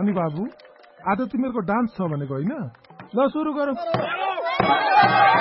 अनि बाबु आज तिमीहरूको डान्स छ भनेको होइन ल सुरु गरौँ